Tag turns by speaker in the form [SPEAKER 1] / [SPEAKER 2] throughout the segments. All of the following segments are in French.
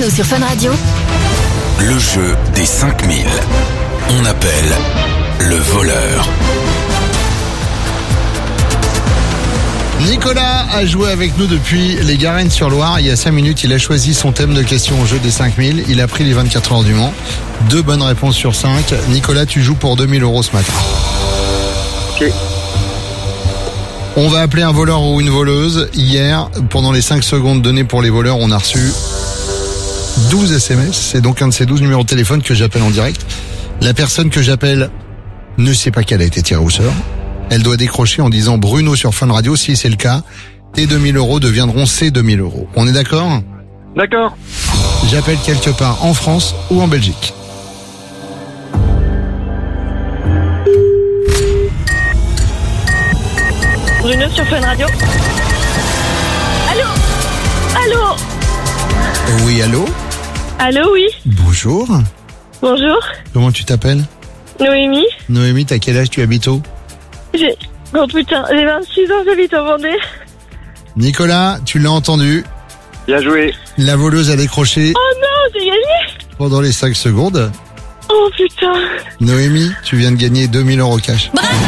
[SPEAKER 1] Bruno sur Fun Radio.
[SPEAKER 2] Le jeu des 5000. On appelle le voleur.
[SPEAKER 3] Nicolas a joué avec nous depuis les Garennes-sur-Loire. Il y a 5 minutes, il a choisi son thème de question au jeu des 5000. Il a pris les 24 heures du Mans. 2 bonnes réponses sur 5. Nicolas, tu joues pour 2000 € ce matin.
[SPEAKER 4] Ok.
[SPEAKER 3] On va appeler un voleur ou une voleuse. Hier, pendant les 5 secondes données pour les voleurs, on a reçu 12 SMS. C'est donc un de ces 12 numéros de téléphone que j'appelle en direct. La personne que j'appelle ne sait pas qu'elle a été tirée au sort. Elle doit décrocher en disant Bruno sur Fun Radio. Si c'est le cas, tes 2000 € deviendront ses 2000 €. On est d'accord ?
[SPEAKER 4] D'accord.
[SPEAKER 3] J'appelle quelque part en France ou en Belgique.
[SPEAKER 5] Bruno sur Fun Radio. Allô ? Allô ?
[SPEAKER 3] Oui, allô ?
[SPEAKER 5] Allô, oui.
[SPEAKER 3] Bonjour.
[SPEAKER 5] Bonjour.
[SPEAKER 3] Comment tu t'appelles ?
[SPEAKER 5] Noémie.
[SPEAKER 3] Noémie, t'as quel âge ? Tu habites où ?
[SPEAKER 5] J'ai 26 ans, j'habite en Vendée.
[SPEAKER 3] Nicolas, tu l'as entendu.
[SPEAKER 4] Bien joué.
[SPEAKER 3] La voleuse a décroché
[SPEAKER 5] Oh non, j'ai gagné.
[SPEAKER 3] pendant les 5 secondes.
[SPEAKER 5] Oh putain.
[SPEAKER 3] Noémie, tu viens de gagner 2000 € cash.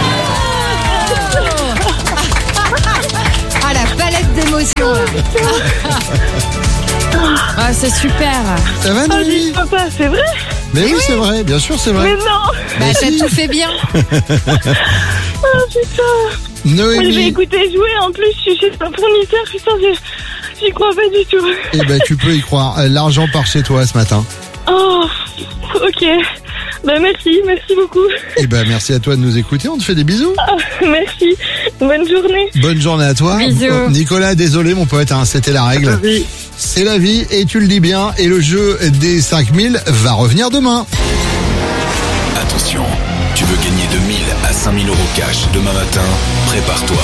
[SPEAKER 6] Ah, la palette d'émotions là. Ah, c'est super.
[SPEAKER 3] Ça va,
[SPEAKER 5] Oh,
[SPEAKER 3] Noémie ?
[SPEAKER 5] j'y peux pas, c'est vrai ?
[SPEAKER 3] Mais oui, c'est vrai, bien sûr, c'est vrai.
[SPEAKER 5] Mais non.
[SPEAKER 6] Bah, t'as
[SPEAKER 3] si.
[SPEAKER 6] tout fait bien.
[SPEAKER 5] Oh putain. Moi, je vais
[SPEAKER 3] Noémie,
[SPEAKER 5] écouter jouer, en plus, je suis chez un fournisseur, putain, j'y crois pas du tout.
[SPEAKER 3] eh ben, tu peux y croire. L'argent part chez toi ce matin.
[SPEAKER 5] Oh, ok. Bah merci beaucoup.
[SPEAKER 3] Eh ben, merci à toi de nous écouter. On te fait des bisous.
[SPEAKER 5] Oh, merci. Bonne journée.
[SPEAKER 3] Bonne journée à toi.
[SPEAKER 6] Bisous.
[SPEAKER 3] Nicolas, désolé mon pote, hein, c'était la règle.
[SPEAKER 4] Oui.
[SPEAKER 3] C'est la vie et tu le dis bien. Et le jeu des 5000 va revenir demain.
[SPEAKER 2] Attention, tu veux gagner de 1000 à 5000 € cash demain matin ? Prépare-toi.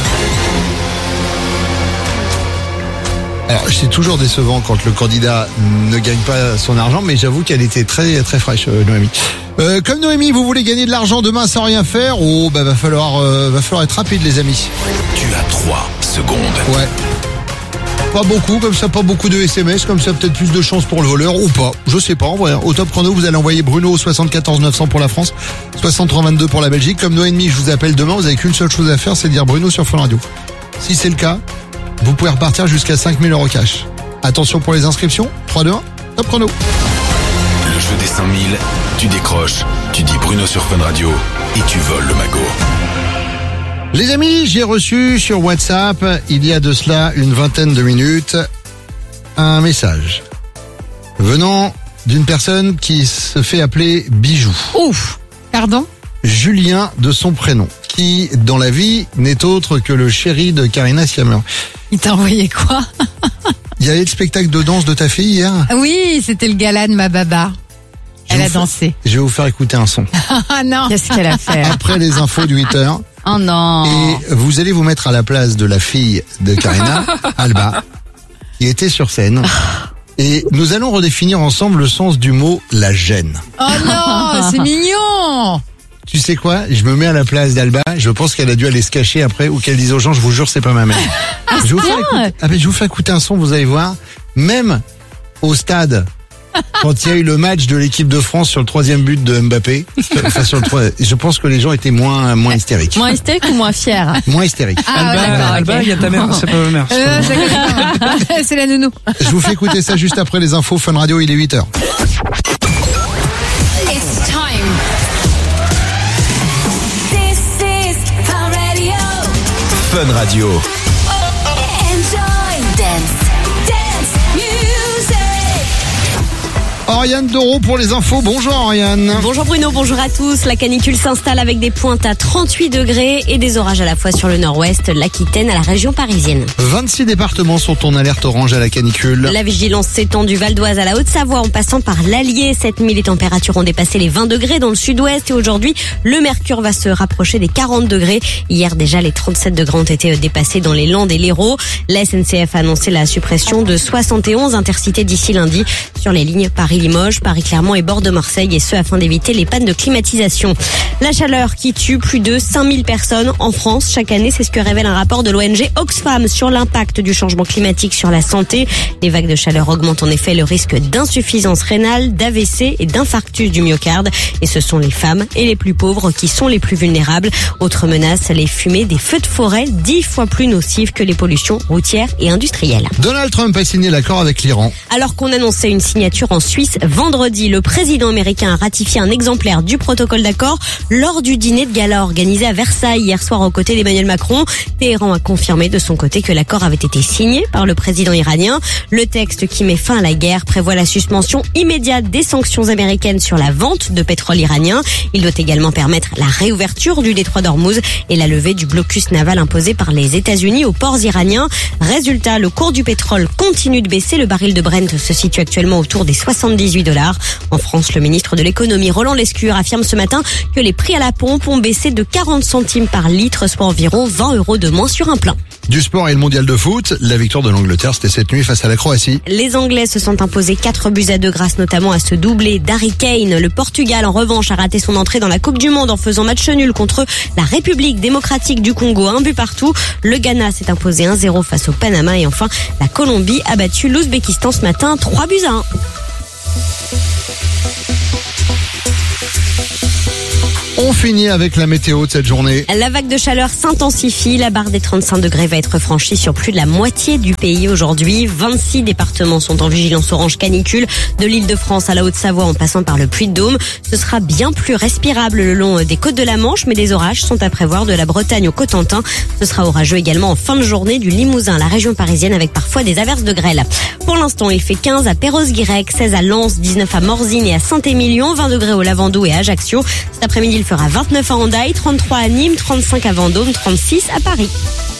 [SPEAKER 3] Alors, c'est toujours décevant quand le candidat ne gagne pas son argent, mais j'avoue qu'elle était très très fraîche, Noémie. Comme Noémie, vous voulez gagner de l'argent demain sans rien faire ? Oh, bah va falloir être rapide, les amis.
[SPEAKER 2] Tu as 3 secondes.
[SPEAKER 3] Ouais. Pas beaucoup, comme ça, pas beaucoup de SMS, comme ça, peut-être plus de chance pour le voleur ou pas. Je sais pas, en vrai. Au top chrono, vous allez envoyer Bruno au 74 900 pour la France, 63 22 pour la Belgique. Comme Noémie, je vous appelle demain, vous avez qu'une seule chose à faire, c'est de dire Bruno sur Fun Radio. Si c'est le cas, vous pouvez repartir jusqu'à 5000 € cash. Attention pour les inscriptions. 3, 2, 1, top chrono.
[SPEAKER 2] Le jeu des 5000, tu décroches, tu dis Bruno sur Fun Radio et tu voles le magot.
[SPEAKER 3] Les amis, j'ai reçu sur WhatsApp, il y a de cela une vingtaine de minutes, un message venant d'une personne qui se fait appeler Bijou.
[SPEAKER 6] Ouf. Pardon ?
[SPEAKER 3] Julien de son prénom, qui dans la vie n'est autre que le chéri de Karina Siamer.
[SPEAKER 6] Il t'a envoyé quoi ?
[SPEAKER 3] Il y avait le spectacle de danse de ta fille hier.
[SPEAKER 6] Oui, c'était le gala de ma baba. Elle a dansé.
[SPEAKER 3] Je vais vous faire écouter un son.
[SPEAKER 6] Ah non.
[SPEAKER 7] Qu'est-ce qu'elle a fait ?
[SPEAKER 3] Après les infos de 8h.
[SPEAKER 7] Oh non.
[SPEAKER 3] Et vous allez vous mettre à la place de la fille de Karina, Alba, qui était sur scène. Et nous allons redéfinir ensemble le sens du mot la gêne.
[SPEAKER 6] Oh non, c'est mignon.
[SPEAKER 3] Tu sais quoi ? Je me mets à la place d'Alba. Je pense qu'elle a dû aller se cacher après ou qu'elle dise aux gens, je vous jure, c'est pas ma mère. Je vous fais écouter un son, vous allez voir. Même au stade, quand il y a eu le match de l'équipe de France sur le 3e but de Mbappé, enfin je pense que les gens étaient moins hystériques.
[SPEAKER 7] Moins hystérique ou moins fier ?
[SPEAKER 3] Moins hystériques.
[SPEAKER 6] Ah, d'accord,
[SPEAKER 4] Alba,
[SPEAKER 6] ok.
[SPEAKER 4] il y a ta mère, c'est pas ma mère.
[SPEAKER 6] Je connais pas. C'est la nounou.
[SPEAKER 3] Je vous fais écouter ça juste après les infos Fun Radio, il est 8h.
[SPEAKER 6] It's time.
[SPEAKER 1] This is Fun Radio.
[SPEAKER 2] Fun Radio.
[SPEAKER 1] Enjoy dance music.
[SPEAKER 3] Oriane Doro pour les infos. Bonjour Oriane.
[SPEAKER 8] Bonjour Bruno, bonjour à tous. La canicule s'installe avec des pointes à 38 degrés et des orages à la fois sur le nord-ouest, l'Aquitaine à la région parisienne.
[SPEAKER 3] 26 départements sont en alerte orange à la canicule.
[SPEAKER 8] La vigilance s'étend du Val d'Oise à la Haute-Savoie en passant par l'Allier. Cette nuit, les températures ont dépassé les 20 degrés dans le sud-ouest et aujourd'hui, le mercure va se rapprocher des 40 degrés. Hier déjà, les 37 degrés ont été dépassés dans les Landes et l'Hérault. La SNCF a annoncé la suppression de 71 intercités d'ici lundi sur les lignes Paris-Limoges Limoges, Paris, Clermont et bord de Marseille, et ce afin d'éviter les pannes de climatisation. La chaleur qui tue plus de 5000 personnes en France chaque année, c'est ce que révèle un rapport de l'ONG Oxfam sur l'impact du changement climatique sur la santé. Les vagues de chaleur augmentent en effet le risque d'insuffisance rénale, d'AVC et d'infarctus du myocarde. Et ce sont les femmes et les plus pauvres qui sont les plus vulnérables. Autre menace, les fumées des feux de forêt, 10 fois plus nocives que les pollutions routières et industrielles.
[SPEAKER 3] Donald Trump a signé l'accord avec l'Iran.
[SPEAKER 8] Alors qu'on annonçait une signature en Suisse vendredi, le président américain a ratifié un exemplaire du protocole d'accord lors du dîner de gala organisé à Versailles hier soir aux côtés d'Emmanuel Macron. Téhéran a confirmé de son côté que l'accord avait été signé par le président iranien. Le texte qui met fin à la guerre prévoit la suspension immédiate des sanctions américaines sur la vente de pétrole iranien. Il doit également permettre la réouverture du détroit d'Ormuz et la levée du blocus naval imposé par les États-Unis aux ports iraniens. Résultat, le cours du pétrole continue de baisser. Le baril de Brent se situe actuellement autour des $78. En France, le ministre de l'économie Roland Lescure affirme ce matin que les prix à la pompe ont baissé de 40 centimes par litre, soit environ 20 € de moins sur un plein.
[SPEAKER 3] Du sport et le mondial de foot, la victoire de l'Angleterre, c'était cette nuit face à la Croatie.
[SPEAKER 8] Les Anglais se sont imposés 4-2 grâce notamment à ce doublé d'Harry Kane. Le Portugal, en revanche, a raté son entrée dans la Coupe du Monde en faisant match nul contre la République démocratique du Congo, 1 but partout. Le Ghana s'est imposé 1-0 face au Panama et enfin, la Colombie a battu l'Ouzbékistan ce matin 3-1.
[SPEAKER 3] On finit avec la météo de cette journée.
[SPEAKER 8] La vague de chaleur s'intensifie. La barre des 35 degrés va être franchie sur plus de la moitié du pays aujourd'hui. 26 départements sont en vigilance orange canicule, de l'Île-de-France à la Haute-Savoie en passant par le Puy-de-Dôme. Ce sera bien plus respirable le long des côtes de la Manche, mais des orages sont à prévoir de la Bretagne au Cotentin. Ce sera orageux également en fin de journée du Limousin à la région parisienne avec parfois des averses de grêle. Pour l'instant, il fait 15 à Perros-Guirec, 16 à Lens, 19 à Morzine et à Saint-Émilion, 20 degrés au Lavandou et à Ajaccio. Cet après-midi, il fera 29 à Hendaye, 33 à Nîmes, 35 à Vendôme, 36 à Paris.